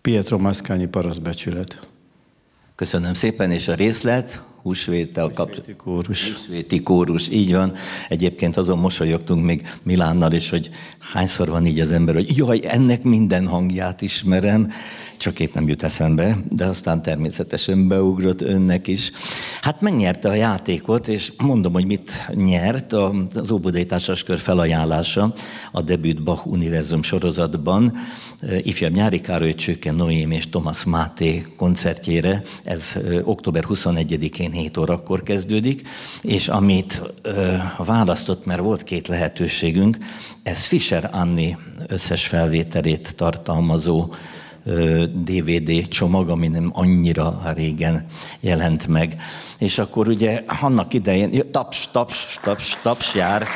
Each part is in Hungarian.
Pietro Mascagni Parasztbecsület. Köszönöm szépen, és a részlet, húsvéttel húsvéti kórus, így van. Egyébként azon mosolyogtunk még Milánnal is, hogy hányszor van így az ember, hogy jaj, ennek minden hangját ismerem, csak épp nem jut eszembe, de aztán természetesen beugrott önnek is. Hát megnyerte a játékot, és mondom, hogy mit nyert. Az Óbudai Társaskör felajánlása a debüt Bach Univerzum sorozatban ifjabb Nyári Károly, Csőke Noémi és Thomas Máté koncertjére. Ez október 21-én 7 órakor kezdődik, és amit választott, mert volt 2 lehetőségünk, ez Fischer Anni összes felvételét tartalmazó DVD csomag, ami nem annyira régen jelent meg. És akkor ugye annak idején, taps jár.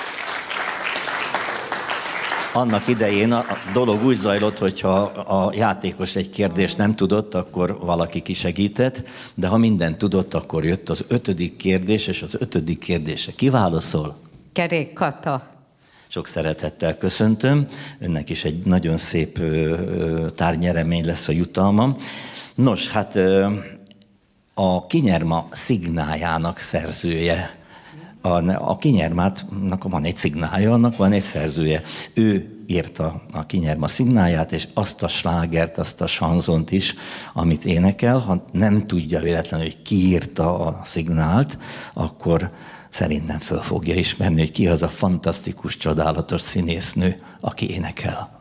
Annak idején a dolog úgy zajlott, hogyha a játékos egy kérdést nem tudott, akkor valaki kisegített, de ha mindent tudott, akkor jött az 5. kérdés, és az 5. kérdése kiválaszol? Kerék Kata. Sok szeretettel köszöntöm. Önnek is egy nagyon szép tárgynyeremény lesz a jutalmam. Nos, hát a Kinyerma szignájának szerzője. A Kinyermának van egy szignája, annak van egy szerzője. Ő írta a Kinyerma szignáját, és azt a slágert, azt a sanzont is, amit énekel. Ha nem tudja véletlenül, hogy ki írta a szignált, akkor szerintem föl fogja ismerni, hogy ki az a fantasztikus, csodálatos színésznő, aki énekel.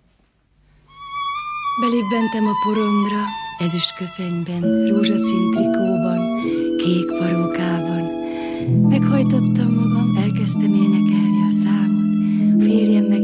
Belibbentem a porondra, ezüstköpenyben, rózsaszín trikóban, kék parókában. Meghajtottam magam, elkezdtem énekelni a számot. A férjem meg